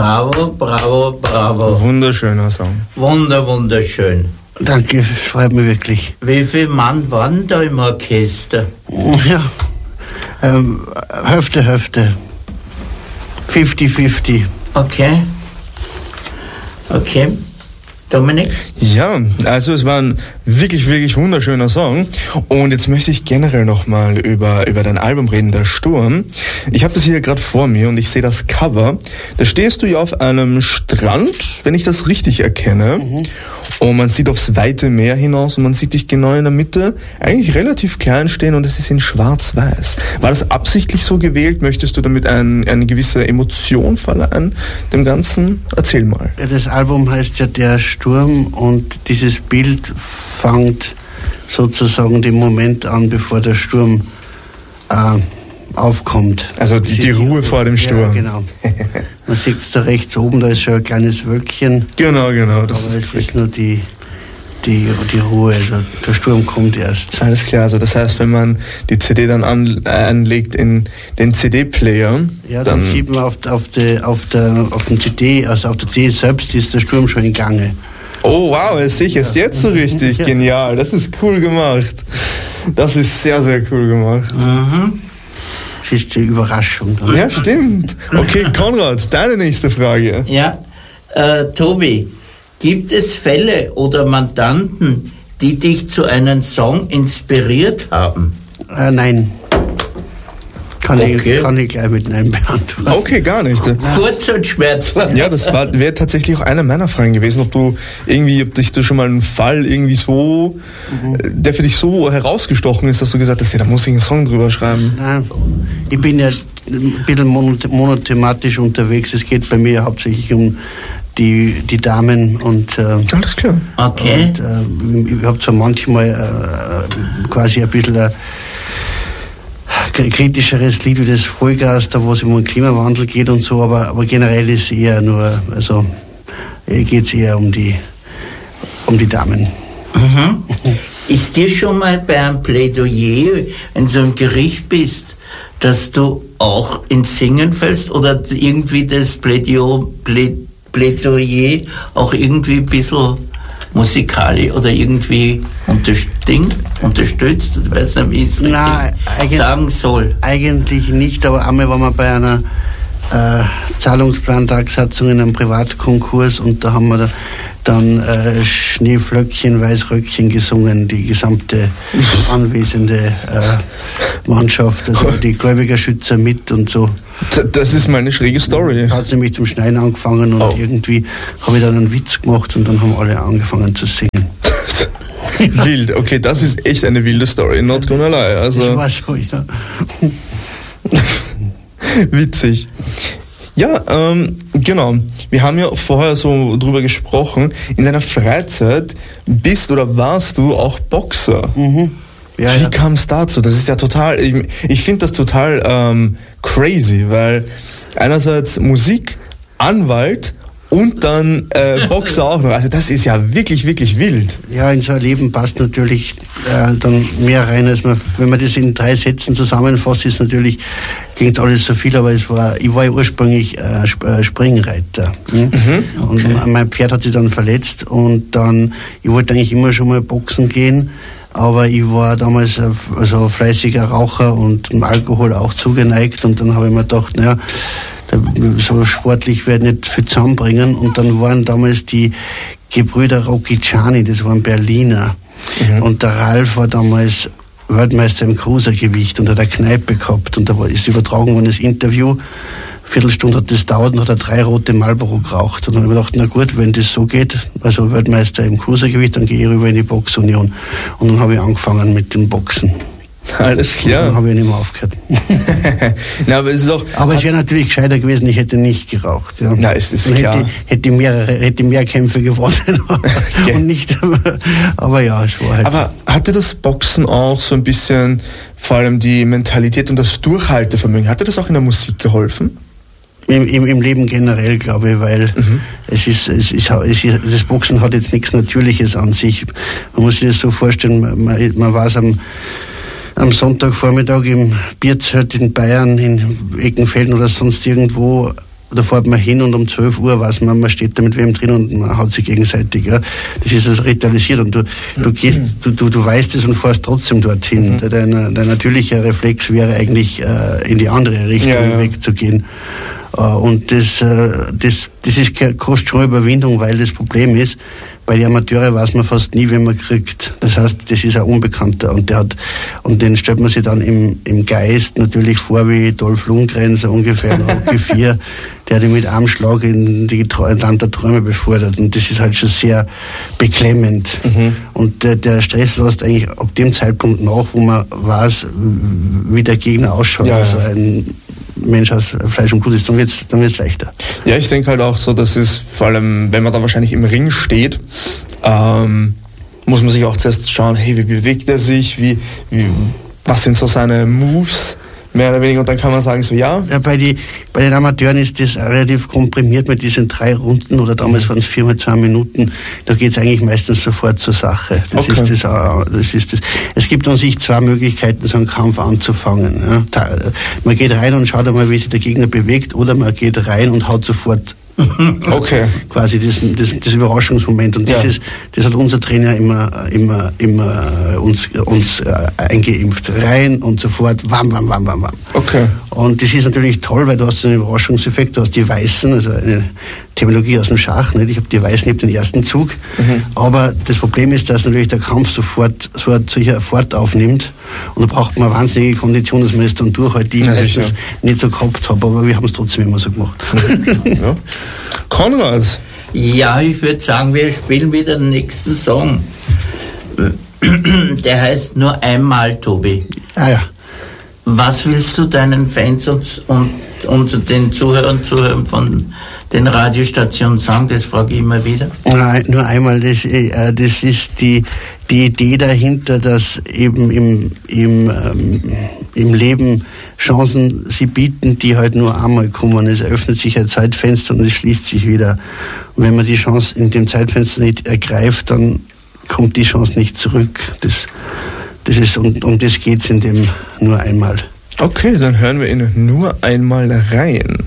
Bravo, bravo, bravo. Wunderschöner Song. Wunderschön. Danke, das freut mich wirklich. Wie viele Mann waren da im Orchester? Ja, Hälfte. 50-50. Okay. Dominik? Ja, also es war ein wirklich wunderschöner Song. Und jetzt möchte ich generell nochmal über dein Album reden, Der Sturm. Ich habe das hier gerade vor mir und ich sehe das Cover. Da stehst du ja auf einem Strand, wenn ich das richtig erkenne. Mhm. Und man sieht aufs weite Meer hinaus und man sieht dich genau in der Mitte, eigentlich relativ klein stehen und es ist in schwarz-weiß. War das absichtlich so gewählt? Möchtest du damit eine gewisse Emotion verleihen, dem Ganzen? Erzähl mal. Ja, das Album heißt ja Der Sturm und dieses Bild fängt sozusagen den Moment an, bevor der Sturm aufkommt. Also die Ruhe vor dem Sturm. Ja, genau. Man sieht es da rechts oben, da ist schon ein kleines Wölkchen. Genau. Das aber es ist nur die Ruhe, also der Sturm kommt erst. Alles klar, also das heißt, wenn man die CD dann anlegt in den CD-Player, ja, dann sieht man auf dem CD, also auf der CD selbst ist der Sturm schon in Gange. Oh wow, das sehe ich erst jetzt so richtig. Ja. Genial, das ist cool gemacht. Das ist sehr cool gemacht. Mhm. Das ist die Überraschung. Dann. Ja, stimmt. Okay, Konrad, deine nächste Frage. Ja, Tobi, gibt es Fälle oder Mandanten, die dich zu einem Song inspiriert haben? Nein. Kann ich gleich mit Nein beantworten. Okay, gar nicht. Kurz und schmerzlos. Ja, das wäre tatsächlich auch eine meiner Fragen gewesen, ob dich schon mal einen Fall irgendwie so, der für dich so herausgestochen ist, dass du gesagt hast, ja, da muss ich einen Song drüber schreiben. Nein, ich bin ja ein bisschen monothematisch unterwegs. Es geht bei mir hauptsächlich um die Damen und alles klar. Okay. Und, ich habe zwar manchmal quasi ein bisschen kritischeres Lied wie das Vollgas, da wo es um den Klimawandel geht und so, aber generell ist eher nur, also geht es eher um die Damen. Mhm. Ist dir schon mal bei einem Plädoyer in so einem Gericht bist, dass du auch ins Singen fällst oder irgendwie das Plädoyer auch irgendwie ein bisschen musikalisch oder irgendwie unterstützt, ich weiß nicht, wie ich es sagen soll. Eigentlich nicht, aber einmal waren wir bei einer Zahlungsplan-Tagsatzung in einem Privatkonkurs und da haben wir dann Schneeflöckchen, Weißröckchen gesungen, die gesamte anwesende Mannschaft, also die Gläubiger Schützer mit und so. Das ist mal eine schräge Story. Da hat es nämlich zum Schneien angefangen und irgendwie habe ich dann einen Witz gemacht und dann haben alle angefangen zu singen. Wild, okay, das ist echt eine wilde Story, not gonna lie. Also, das war so, ja. Witzig. Ja, genau. Wir haben ja vorher so drüber gesprochen. In deiner Freizeit warst du auch Boxer. Mhm. Ja, Wie kam es dazu? Das ist ja total, ich finde das total crazy, weil einerseits Musik, Anwalt und dann Boxer auch noch. Also das ist ja wirklich wild. Ja, in so ein Leben passt natürlich dann mehr rein, als wenn man das in 3 Sätzen zusammenfasst, ist natürlich, klingt alles so viel, aber ich war ja ursprünglich Springreiter. Mhm. Und mein Pferd hat sich dann verletzt und dann, ich wollte eigentlich immer schon mal boxen gehen, aber ich war damals also fleißiger Raucher und dem Alkohol auch zugeneigt und dann habe ich mir gedacht, naja, so sportlich werde ich nicht viel zusammenbringen. Und dann waren damals die Gebrüder Rocchiciani, das waren Berliner. Mhm. Und der Ralf war damals Weltmeister im Cruisergewicht und hat eine Kneipe gehabt. Und da ist übertragen worden das Interview. Viertelstunde hat das gedauert und hat er 3 rote Marlboro geraucht. Und dann habe ich gedacht, na gut, wenn das so geht, also Weltmeister im Cruisergewicht, dann gehe ich rüber in die Boxunion. Und dann habe ich angefangen mit dem Boxen. Alles klar. Dann habe ich nicht mehr aufgehört. Na, aber es wäre natürlich gescheiter gewesen, ich hätte nicht geraucht. Ja. Na, es ist klar. Hätte mehr Kämpfe gewonnen. Okay. Und nicht, aber ja, es war halt. Aber hatte das Boxen auch so ein bisschen, vor allem die Mentalität und das Durchhaltevermögen, hatte das auch in der Musik geholfen? Im Leben generell, glaube ich, weil das Boxen hat jetzt nichts Natürliches an sich. Man muss sich das so vorstellen, man war es am Sonntagvormittag im Bierzelt in Bayern, in Eckenfelden oder sonst irgendwo da fährt man hin und um 12 Uhr weiß man steht da mit wem drin und man haut sich gegenseitig. Ja. Das ist also ritualisiert und du gehst, du weißt es und fährst trotzdem dorthin. Dein natürlicher Reflex wäre eigentlich in die andere Richtung wegzugehen. Und das kostet schon Überwindung, weil das Problem ist, bei den Amateuren weiß man fast nie, wen man kriegt. Das heißt, das ist ein Unbekannter und den stellt man sich dann im Geist natürlich vor wie Dolph Lundgren, so ungefähr in Rocky 4, der die mit einem Schlag in Land der Träume befordert. Und das ist halt schon sehr beklemmend. Und der Stress lässt eigentlich ab dem Zeitpunkt nach, wo man weiß, wie der Gegner ausschaut. Ja. Also ein Mensch aus Fleisch und Blut ist, dann wird's leichter. Ja, ich denke halt auch so, dass es vor allem, wenn man da wahrscheinlich im Ring steht, muss man sich auch zuerst schauen, hey, wie bewegt er sich, was sind so seine Moves, mehr oder weniger, und dann kann man sagen, so ja. Ja, bei den Amateuren ist das relativ komprimiert mit diesen 3 Runden oder damals waren es 4 mal 2 Minuten. Da geht es eigentlich meistens sofort zur Sache. Das ist das. Es gibt an sich 2 Möglichkeiten, so einen Kampf anzufangen. Ja. Man geht rein und schaut einmal, wie sich der Gegner bewegt, oder man geht rein und haut sofort. Okay. Quasi das Überraschungsmoment. Und das hat unser Trainer immer uns eingeimpft. Rein und sofort wam, wam, wam, wam, wam. Okay. Und das ist natürlich toll, weil du hast einen Überraschungseffekt, du hast die Weißen, also eine Terminologie aus dem Schach, nicht? Ich habe die Weißen, ich habe den ersten Zug. Aber das Problem ist, dass natürlich der Kampf sofort Fahrt aufnimmt. Und da braucht man eine wahnsinnige Kondition, dass man das dann durchhält, die ich meistens nicht so gehabt habe, aber wir haben es trotzdem immer so gemacht. Ja. Konrad? Ja, ich würde sagen, wir spielen wieder den nächsten Song. Der heißt Nur einmal, Tobi. Ah ja. Was willst du deinen Fans und den Zuhörern von den Radiostationen sagen? Das frage ich immer wieder. Nein, nur einmal, das ist die Idee dahinter, dass eben im Leben Chancen sie bieten, die halt nur einmal kommen. Es öffnet sich ein Zeitfenster und es schließt sich wieder. Und wenn man die Chance in dem Zeitfenster nicht ergreift, dann kommt die Chance nicht zurück. Das ist, um das geht's in dem Nur einmal. Okay, dann hören wir in Nur einmal rein.